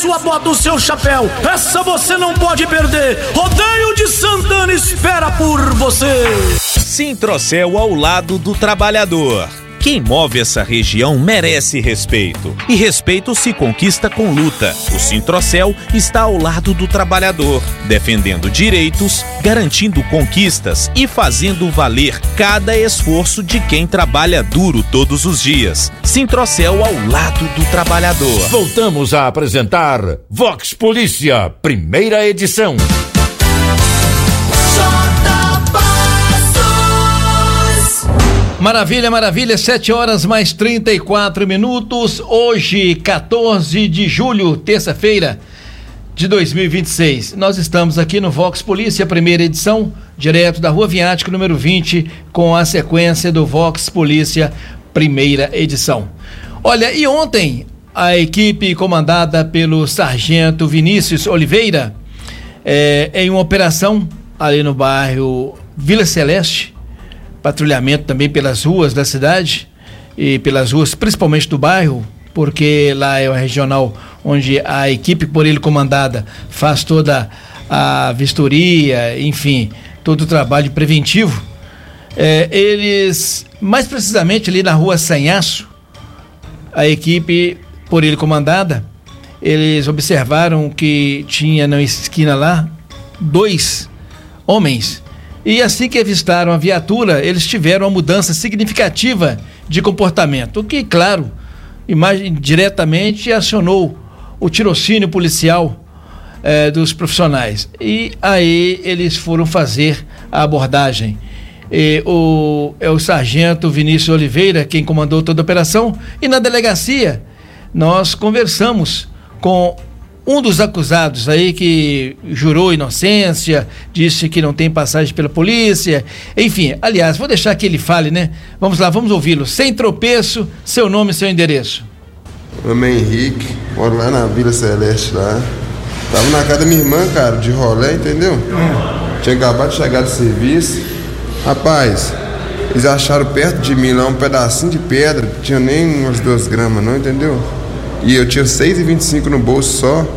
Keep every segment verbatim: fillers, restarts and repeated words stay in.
sua bota, o seu chapéu. Essa você não pode perder. Rodeio de Santana espera por você. Sintrocel ao lado do trabalhador. Quem move essa região merece respeito. E respeito se conquista com luta. O Sintrocel está ao lado do trabalhador, defendendo direitos, garantindo conquistas e fazendo valer cada esforço de quem trabalha duro todos os dias. Sintrocel ao lado do trabalhador. Voltamos a apresentar Vox Polícia, primeira edição. Maravilha, maravilha, sete horas mais trinta e quatro minutos, hoje quatorze de julho, terça-feira de dois mil e vinte e seis. Nós estamos aqui no Vox Polícia, primeira edição, direto da Rua Viático, número vinte, com a sequência do Vox Polícia, primeira edição. Olha, e ontem a equipe comandada pelo sargento Vinícius Oliveira, é, em uma operação ali no bairro Vila Celeste, patrulhamento também pelas ruas da cidade e pelas ruas principalmente do bairro, porque lá é o regional onde a equipe por ele comandada faz toda a vistoria, enfim, todo o trabalho preventivo. É, eles, mais precisamente ali na rua Sanhaço, a equipe por ele comandada, eles observaram que tinha na esquina lá dois homens. E assim que avistaram a viatura, eles tiveram uma mudança significativa de comportamento, o que, claro, imagem, diretamente acionou o tirocínio policial eh, dos profissionais. E aí eles foram fazer a abordagem. E o, é o sargento Vinícius Oliveira quem comandou toda a operação, e na delegacia nós conversamos com um dos acusados aí que jurou inocência, disse que não tem passagem pela polícia, enfim, aliás, vou deixar que ele fale, né? Vamos lá, vamos ouvi-lo. Sem tropeço, seu nome e seu endereço. Meu nome é Henrique, moro lá na Vila Celeste lá. Tava na casa da minha irmã, cara, de rolê, entendeu? Hum. Tinha acabado de chegar do serviço. Rapaz, eles acharam perto de mim lá um pedacinho de pedra, não tinha nem umas duas gramas não, entendeu? E eu tinha seis e vinte e cinco no bolso só.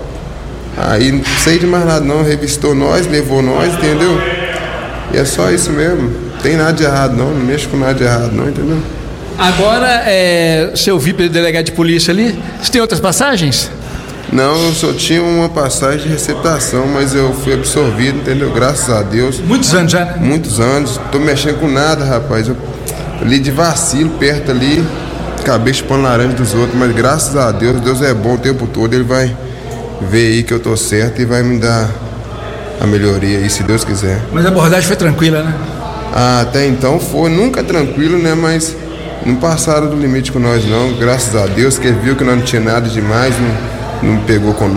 Aí não sei de mais nada não, revistou nós, levou nós, entendeu? E é só isso mesmo, não tem nada de errado não, não mexo com nada de errado não, entendeu? Agora, é, seu V I P delegado de polícia ali, você tem outras passagens? Não, eu só tinha uma passagem de receptação, mas eu fui absorvido, entendeu? Graças a Deus. Muitos anos já, né? Muitos anos, tô mexendo com nada, rapaz. Eu ali de vacilo, perto ali, acabei chupando laranja dos outros, mas graças a Deus, Deus é bom o tempo todo, Ele vai ver aí que eu tô certo e vai me dar a melhoria aí, se Deus quiser. Mas a abordagem foi tranquila, né? Ah, até então foi, nunca tranquilo, né, mas não passaram do limite com nós não, graças a Deus, que Ele viu que nós não tinha nada demais, não, não pegou com